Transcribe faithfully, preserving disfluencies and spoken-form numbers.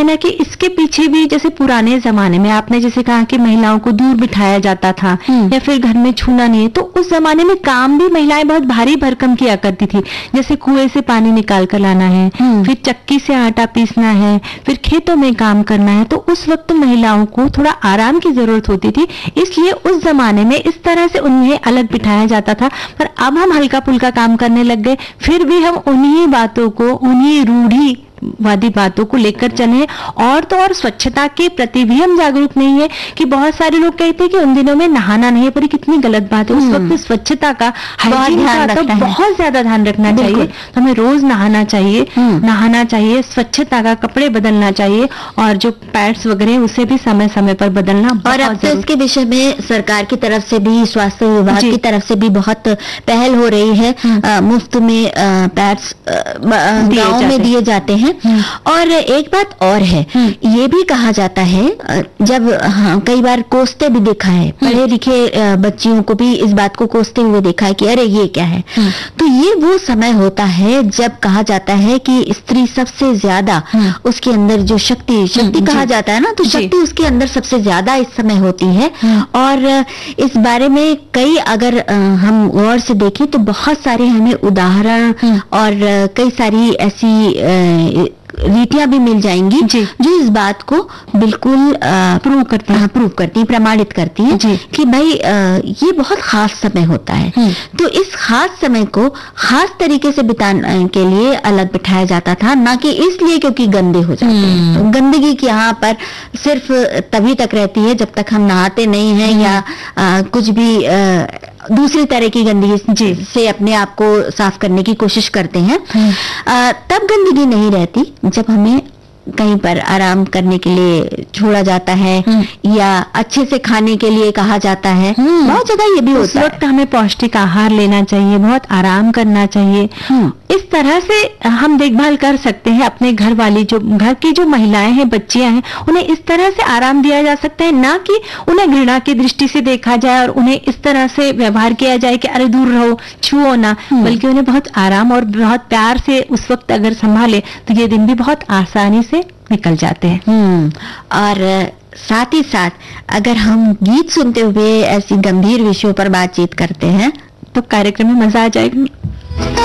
है ना कि इसके पीछे भी जैसे पुराने जमाने में आपने जैसे कहा कि महिलाओं को दूर बिठाया जाता था या फिर घर में छूना नहीं है, तो उस जमाने में काम भी महिलाएं बहुत भारी भरकम किया करती थी। जैसे कुएं से पानी निकाल कर लाना है, फिर चक्की से आटा पीसना है, फिर खेतों में काम करना है, तो उस वक्त महिलाओं को थोड़ा आराम की जरूरत होती थी, इसलिए उस जमाने में इस तरह से उन्हें अलग बिठाया जाता था। पर अब हम हल्का फुल्का काम करने लग गए, फिर भी हम उन्हीं बातों को, उन्हीं रूढ़ी वादी बातों को लेकर चले। और तो और स्वच्छता के प्रति भी हम जागरूक नहीं है कि बहुत सारे लोग कहते हैं कि उन दिनों में नहाना नहीं है, पर ये कितनी गलत बात है। उस वक्त स्वच्छता का, हाइजीन का तो बहुत ज्यादा ध्यान रखना चाहिए। तो हमें रोज नहाना चाहिए, नहाना चाहिए, स्वच्छता का, कपड़े बदलना चाहिए, और जो पैड्स वगैरह उसे भी समय समय पर बदलना। और अब तो इसके विषय में सरकार की तरफ से भी, स्वास्थ्य विभाग की तरफ से भी बहुत पहल हो रही है। आ, मुफ्त में पैड्स गाँव में दिए जाते हैं। और एक बात और है, ये भी कहा जाता है, जब हाँ, कई बार कोसते भी देखा है, पढ़े लिखे बच्चियों को भी इस बात को कोसते हुए देखा है कि अरे ये क्या है। तो ये वो समय होता है जब कहा जाता है कि स्त्री सबसे ज्यादा, उसके अंदर जो शक्ति शक्ति कहा जाता है ना, तो शक्ति उसके अंदर सबसे ज्यादा इस समय होती है। और इस बारे में कई अगर हम गौर से देखें तो बहुत सारे हमें उदाहरण और कई सारी ऐसी रीतियां भी मिल जाएंगी जो इस बात को बिल्कुल प्रूव करती हैं, प्रूव करती हैं, प्रमाणित करती हैं कि भाई आ, ये बहुत खास समय होता है। तो इस खास समय को खास तरीके से बिताने के लिए अलग बिठाया जाता था, ना कि इसलिए क्योंकि गंदे हो जाते हैं। तो गंदगी की यहाँ पर सिर्फ तभी तक रहती है जब तक हम नहाते नहीं हैं या आ, कुछ भी आ, दूसरी तरह की गंदगी से अपने आप को साफ करने की कोशिश करते हैं। आ, तब गंदगी नहीं रहती जब हमें कहीं पर आराम करने के लिए छोड़ा जाता है या अच्छे से खाने के लिए कहा जाता है। बहुत जगह ये भी होता है। उस वक्त हमें पौष्टिक आहार लेना चाहिए, बहुत आराम करना चाहिए। इस तरह से हम देखभाल कर सकते हैं अपने घर वाली, जो घर की जो महिलाएं हैं, बच्चियां हैं, उन्हें इस तरह से आराम दिया जा सकता है, ना कि उन्हें घृणा की दृष्टि से देखा जाए और उन्हें इस तरह से व्यवहार किया जाए कि अरे दूर रहो, छुओ ना, बल्कि उन्हें बहुत आराम और बहुत प्यार से उस वक्त अगर संभाले तो ये दिन भी बहुत आसानी से निकल जाते हैं। हम्म और साथ ही साथ अगर हम गीत सुनते हुए ऐसी गंभीर विषयों पर बातचीत करते हैं तो कार्यक्रम में मजा आ जाएगा।